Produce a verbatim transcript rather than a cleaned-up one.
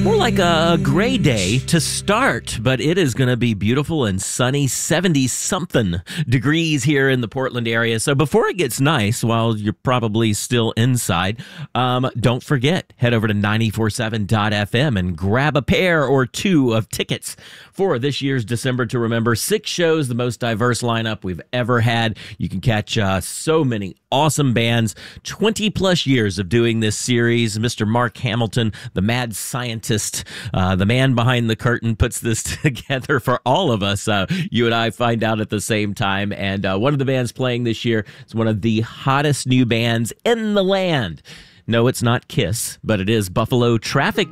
More like a gray day to start, but it is going to be beautiful and sunny, seventy-something degrees here in the Portland area. So before it gets nice, while you're probably still inside, um, don't forget, head over to nine four seven dot f m and grab a pair or two of tickets for this year's December to Remember. Six shows, the most diverse lineup we've ever had. You can catch uh, so many awesome bands, twenty plus years of doing this series. Mister Mark Hamilton, the mad scientist, uh, the man behind the curtain, puts this together for all of us. Uh, you and I find out at the same time. And uh, one of the bands playing this year is one of the hottest new bands in the land. No, it's not Kiss, but it is Buffalo Traffic